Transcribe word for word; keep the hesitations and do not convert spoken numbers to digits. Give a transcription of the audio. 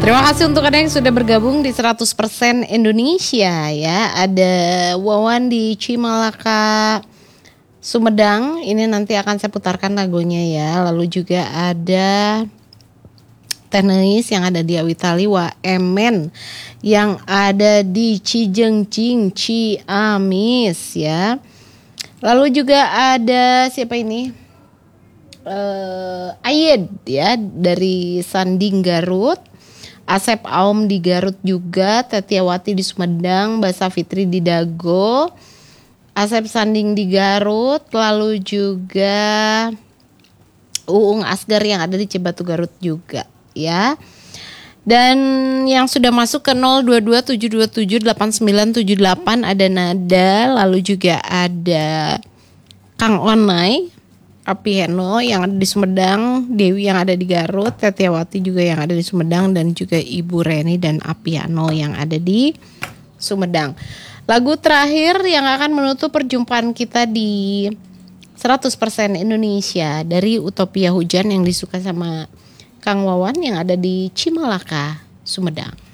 Terima kasih untuk Anda yang sudah bergabung di seratus persen Indonesia ya. Ada Wawan di Cimalaka, Sumedang. Ini nanti akan saya putarkan lagunya ya. Lalu juga ada Tenis yang ada di Awitaliwa, Emen yang ada di Cijengjing, Ciamis ya. Lalu juga ada siapa ini? Uh, Ayed ya dari Sanding Garut. Asep Aom di Garut juga, Tetiawati di Sumedang, Basa Fitri di Dago, Asep Sanding di Garut, lalu juga Uung Asgar yang ada di Cibatu Garut juga ya. Dan yang sudah masuk ke nol dua dua tujuh dua tujuh delapan sembilan tujuh delapan ada Nada, lalu juga ada Kang Onai, Apieno yang ada di Sumedang, Dewi yang ada di Garut, Tetiawati juga yang ada di Sumedang, dan juga Ibu Reni dan Apiano yang ada di Sumedang. Lagu terakhir yang akan menutup perjumpaan kita di seratus persen Indonesia dari Utopia Hujan yang disuka sama Kang Wawan yang ada di Cimalaka, Sumedang.